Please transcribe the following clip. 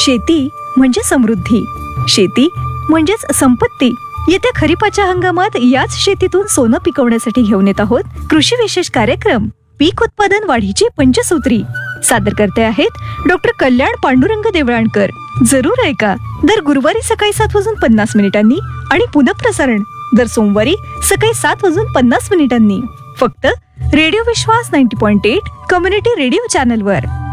शेती म्हणजे समृद्धी, शेती म्हणजेच संपत्ती. येत्या खरीपाच्या हंगामात याच शेतीतून सोनं पिकवण्यासाठी घेऊन येत आहोत कृषी विशेष कार्यक्रम पीक उत्पादन वाढीची पंचसूत्री. सादर करते आहेत डॉक्टर कल्याण पांडुरंग देवळाणकर. जरूर ऐका. दर गुरुवारी सकाळी 7:50 आणि पुनःप्रसारण दर सोमवारी सकाळी 7:50 फक्त रेडिओ विश्वास 90.8 कम्युनिटी रेडिओ चॅनलवर.